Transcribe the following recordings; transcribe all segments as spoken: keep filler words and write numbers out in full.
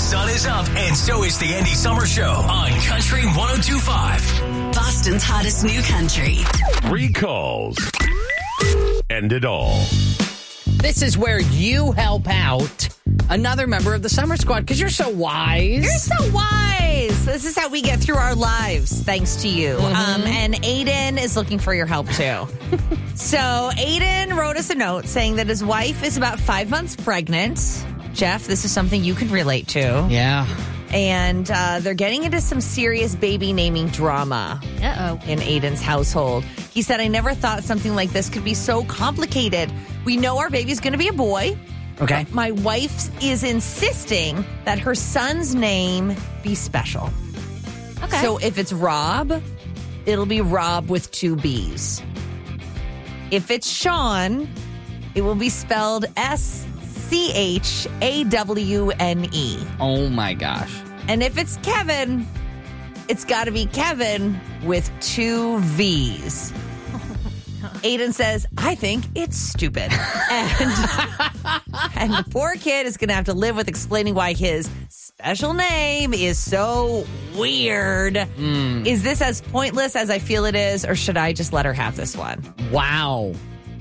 sun is up, and so is the Andy Summer Show on Country one oh two point five. Boston's hottest new country. Three calls. End it all. This is where you help out another member of the Summer Squad because you're so wise. You're so wise. This is how we get through our lives, thanks to you. Mm-hmm. Um, and Aiden is looking for your help, too. So Aiden wrote us a note saying that his wife is about five months pregnant. Jeff, this is something you can relate to. Yeah. And uh, they're getting into some serious baby naming drama Uh-oh. in Aiden's household. He said, I never thought something like this could be so complicated. We know our baby's going to be a boy. Okay. My wife is insisting that her son's name be special. Okay. So if it's Rob, it'll be Rob with two B's. If it's Sean, it will be spelled S C H A W N E. Oh, my gosh. And if it's Kevin, it's got to be Kevin with two V's. Aiden says, I think it's stupid. And, and the poor kid is going to have to live with explaining why his special name is so weird. Mm. Is this as pointless as I feel it is, or should I just let her have this one? Wow.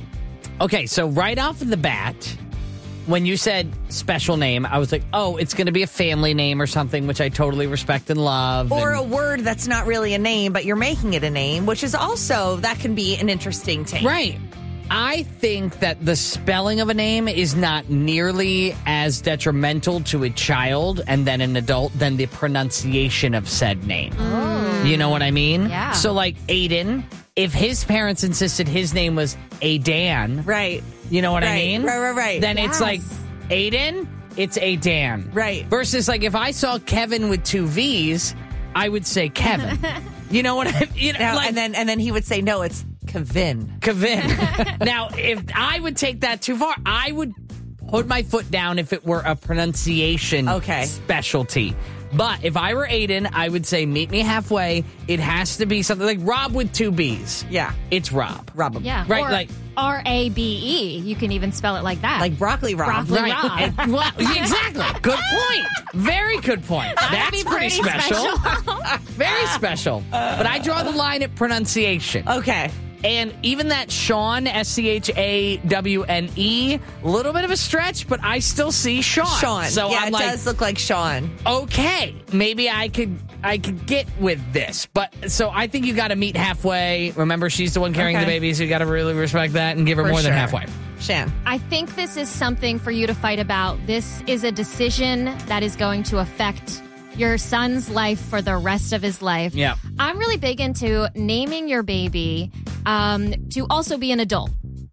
Okay, so right off of the bat, when you said special name, I was like, oh, it's going to be a family name or something, which I totally respect and love. Or and- a word that's not really a name, but you're making it a name, which is also, that can be an interesting take. Right. I think that the spelling of a name is not nearly as detrimental to a child and then an adult than the pronunciation of said name. Oh. You know what I mean? Yeah. So like Aiden, if his parents insisted his name was Aidan, Right. you know what I Right, mean? right, right, right. Then it's Yes. like Aiden, it's Aidan. Right. Versus like if I saw Kevin with two V's, I would say Kevin. You know what I mean? You know, Now, like, and then and then he would say, no, it's Kevin. Kevin. Now, if I would take that too far, I would put my foot down if it were a pronunciation Okay. specialty. But if I were Aiden, I would say meet me halfway. It has to be something like Rob with two B's. Yeah. It's Rob. Rob. Yeah. Right, Or like- R A B E. You can even spell it like that. Like broccoli Rob. Broccoli Right. Rob. And- well, exactly. Good point. Very good point. That's be pretty, pretty special. Very special. But I draw the line at pronunciation. Okay. And even that Sean, S C H A W N E, a little bit of a stretch, but I still see Sean. Sean. So yeah, I'm it like, does look like Sean. okay, maybe I could I could get with this. But so I think you got to meet halfway. Remember, she's the one carrying Okay. the baby, so you got to really respect that and give her For more than sure. halfway. Shan. I think this is something for you to fight about. This is a decision that is going to affect your son's life for the rest of his life. Yeah. I'm really big into naming your baby um, to also be an adult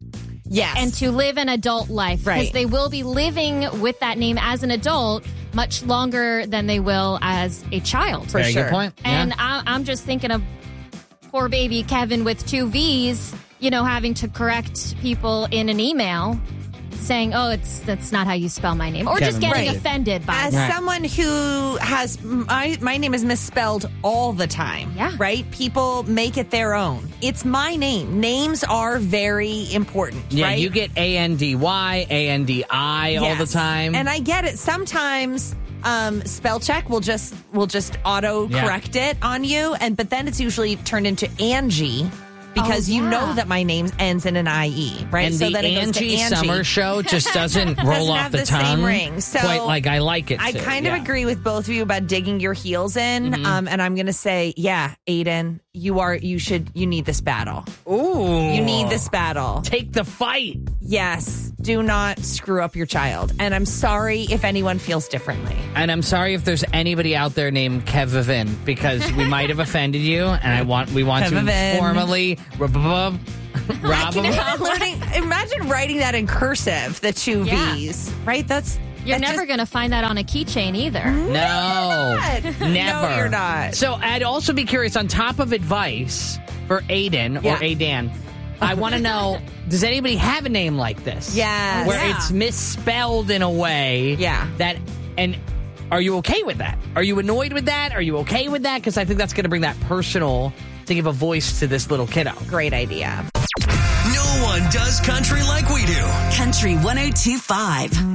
Yes. and to live an adult life. Because Right. they will be living with that name as an adult much longer than they will as a child. For Very sure. good point. And Yeah. I, I'm just thinking of poor baby Kevin with two V's, you know, having to correct people in an email saying, oh, it's that's not how you spell my name. Or Kevin just getting Right. offended by As it. Right. someone who has, my, my name is misspelled all the time. Yeah. Right? People make it their own. It's my name. Names are very important. Yeah, right? you get A N D Y, A N D I all the Yes. time. And I get it. Sometimes um, spell check will just will just auto correct it on you, and but then it's usually turned into Angie because Oh, you yeah. know that my name ends in an I E, right? and so the then it goes to Angie Angie. Summer Show just doesn't roll Doesn't off have the, the same tongue ring. So quite like I like it I to. kind of Yeah. agree with both of you about digging your heels in, Mm-hmm. um, and I'm going to say, yeah, Aiden, you are you should you need this battle. Ooh. You need this battle. Take the fight. Yes, do not screw up your child. And I'm sorry if anyone feels differently. And I'm sorry if there's anybody out there named Kevin because we might have offended you, and I want we want Kevin. to formally rub rob them. Learning, imagine writing that in cursive, the two Yeah. V's, right? That's You're that never just- going to find that on a keychain either. No, not. never. No, you're not. So I'd also be curious. On top of advice for Aiden Yeah. or Aidan, I want to know: does anybody have a name like this? Yes. where Yeah. it's misspelled in a way. Yeah. that and. Are you okay with that? Are you annoyed with that? Are you okay with that? Because I think that's going to bring that personal to give a voice to this little kiddo. Great idea. No one does country like we do. Country one oh two point five.